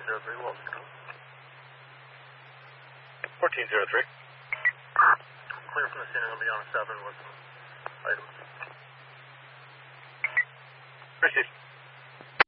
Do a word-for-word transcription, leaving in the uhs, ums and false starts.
zero three, Walter. fourteen zero three. Clear from the scene, I'm going to be on a seven with some items. Received.